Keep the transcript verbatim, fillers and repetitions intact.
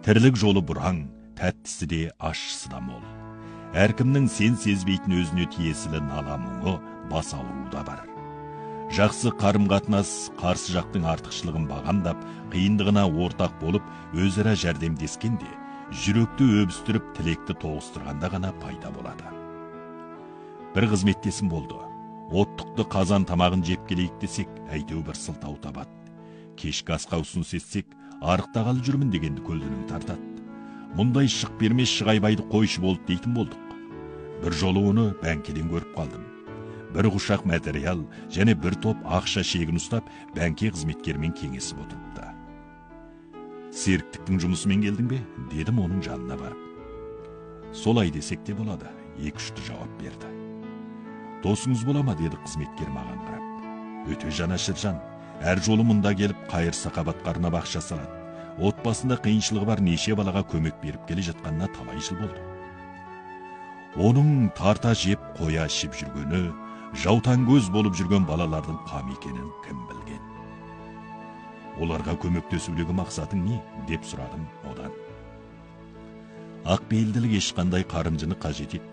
тірлік жолы бұраң, тәттісі де ащысы да мол. Әркімнің сен сезбейтін өзіне тиесілі нала мұңы, бас ауруы да бар. Жақсы қарым-қатынас қарсы жақтың артықшылығын бағамдап, қиындығына ортақ болып, өзара жәрдемдескенде, жүректі өбістіріп, тілекті тоғыстырғанда ғана пайда болады. Бір қызметтесім болды. Оттықты қазан тамағын жеп келейік десек, әйтеу бір сылтау табады. Кешкі асқа ұсыныс етсек, арықтағалы жүрмін дегенді көлденең тартады. Мұндай шық бермес шығайбайды қойшы болды дейтін болдық. Бір жолы оны бәңкеден көріп қалдым. Бір құшақ материал және бір топ ақша шегін ұстап, бәңке қызметкермен кеңесіп отырыпты. Серіктіктің жұмысымен келдің бе? Дедім оның жанына барып. Солай десек те болады, екі-үшті жауап берді. Досыңыз бола ма? Деді қызметкер маған қарап. Өте жанашыр жан. Әр жолы мұнда келіп, қайыр сақабат қарына бақша салады. Отбасында қиыншылығы бар неше балаға көмек беріп келе жатқанына талай жыл болды. Оның тарта жеп қоя ішіп жүргені, жаутан көз болып жүрген балалардың қам екенін кім білген. Оларға көмектесудегі мақсатың не? Деп сұрадым одан. Ақпейілділік ешқандай қарымжыны қажет етпейді.